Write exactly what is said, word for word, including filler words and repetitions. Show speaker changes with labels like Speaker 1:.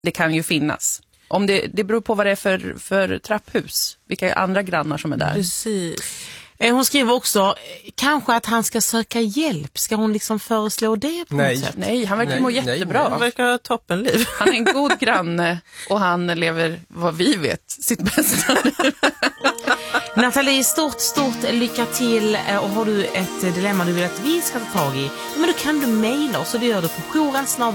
Speaker 1: Det kan ju finnas. Om det, det beror på vad det är för, för trapphus. Vilka andra grannar som är där.
Speaker 2: Precis. Hon skriver också, kanske att han ska söka hjälp. Ska hon liksom föreslå det på
Speaker 3: Nej.
Speaker 2: något sätt?
Speaker 1: Nej, han verkar
Speaker 3: Nej,
Speaker 1: må
Speaker 3: nej,
Speaker 1: jättebra.
Speaker 3: nej.
Speaker 2: Han verkar ha toppenliv.
Speaker 1: Han är en god granne och han lever, vad vi vet, sitt bästa.
Speaker 2: Nathalie, stort, stort lycka till. Och har du ett dilemma du vill att vi ska ta tag i, men då kan du mejla oss, och det gör du på jouren snabel-a